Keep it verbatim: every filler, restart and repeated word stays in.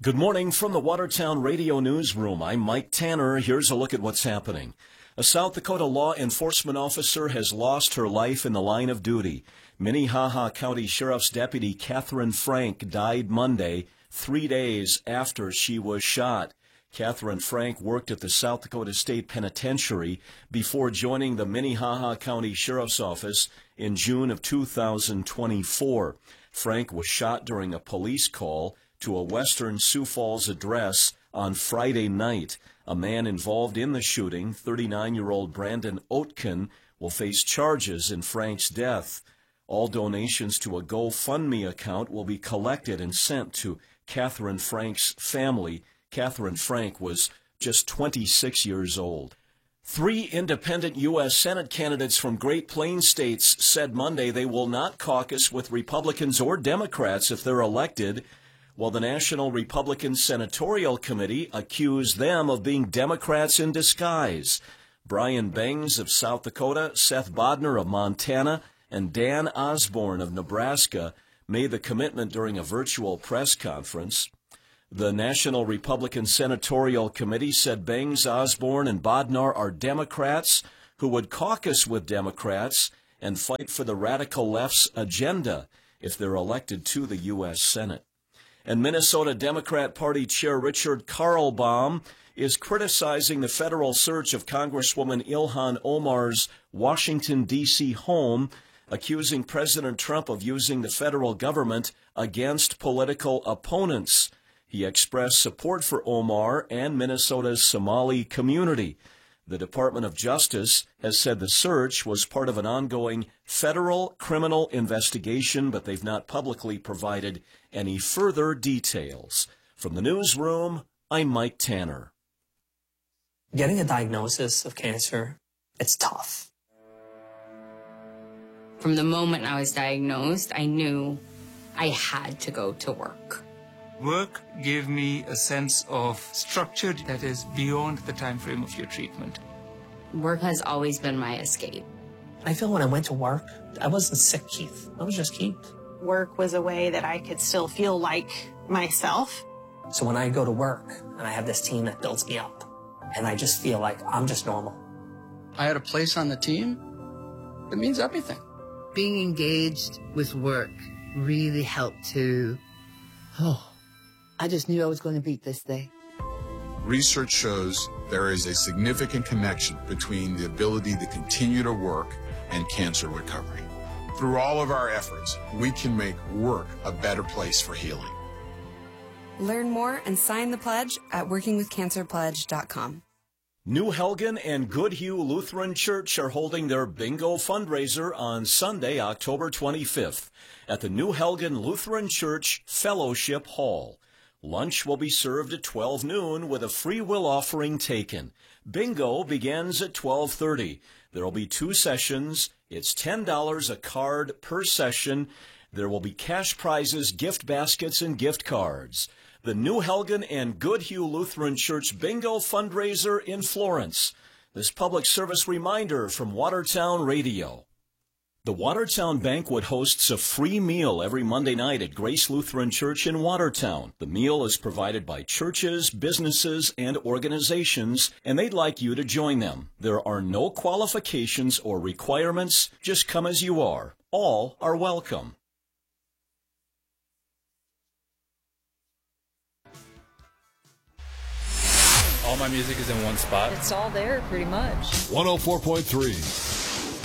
Good morning from the Watertown Radio Newsroom. I'm Mike Tanner. Here's a look at what's happening. A South Dakota law enforcement officer has lost her life in the line of duty. Minnehaha County Sheriff's Deputy Catherine Frank died Monday, three days after she was shot. Catherine Frank worked at the South Dakota State Penitentiary before joining the Minnehaha County Sheriff's Office in June of two thousand twenty-four. Frank was shot during a police call to a Western Sioux Falls address on Friday night. A man involved in the shooting, thirty-nine-year-old Brandon Oetken, will face charges in Frank's death. All donations to a GoFundMe account will be collected and sent to Catherine Frank's family. Catherine Frank was just twenty-six years old. Three independent U S Senate candidates from Great Plains states said Monday they will not caucus with Republicans or Democrats if they're elected, while the National Republican Senatorial Committee accused them of being Democrats in disguise. Brian Bangs of South Dakota, Seth Bodner of Montana, and Dan Osborne of Nebraska made the commitment during a virtual press conference. The National Republican Senatorial Committee said Bangs, Osborne, and Bodnar are Democrats who would caucus with Democrats and fight for the radical left's agenda if they're elected to the U S Senate. And Minnesota Democrat Party Chair Richard Karlbaum is criticizing the federal search of Congresswoman Ilhan Omar's Washington, D C home, accusing President Trump of using the federal government against political opponents. He expressed support for Omar and Minnesota's Somali community. The Department of Justice has said the search was part of an ongoing federal criminal investigation, but they've not publicly provided any further details. From the newsroom, I'm Mike Tanner. Getting a diagnosis of cancer, it's tough. From the moment I was diagnosed, I knew I had to go to work. Work gave me a sense of structure that is beyond the time frame of your treatment. Work has always been my escape. I feel when I went to work, I wasn't sick, Keith. I was just Keith. Work was a way that I could still feel like myself. So when I go to work and I have this team that builds me up, and I just feel like I'm just normal. I had a place on the team. It means everything. Being engaged with work really helped to, oh, I just knew I was going to beat this day. Research shows there is a significant connection between the ability to continue to work and cancer recovery. Through all of our efforts, we can make work a better place for healing. Learn more and sign the pledge at working with cancer pledge dot com. New Helgen and Goodhue Lutheran Church are holding their bingo fundraiser on Sunday, October twenty-fifth, at the New Helgen Lutheran Church Fellowship Hall. Lunch will be served at twelve noon with a free will offering taken. Bingo begins at twelve thirty. There will be two sessions. It's ten dollars a card per session. There will be cash prizes, gift baskets, and gift cards. The New Helgen and Goodhue Lutheran Church Bingo fundraiser in Florence. This public service reminder from Watertown Radio. The Watertown Banquet hosts a free meal every Monday night at Grace Lutheran Church in Watertown. The meal is provided by churches, businesses, and organizations, and they'd like you to join them. There are no qualifications or requirements. Just come as you are. All are welcome. All my music is in one spot. It's all there pretty much. one oh four point three